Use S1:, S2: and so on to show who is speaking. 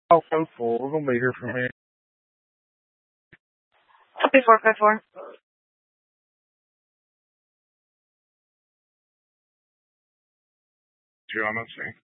S1: Oh, 54. We're gonna be here for a minute.
S2: 5454.
S1: John, I'm saying.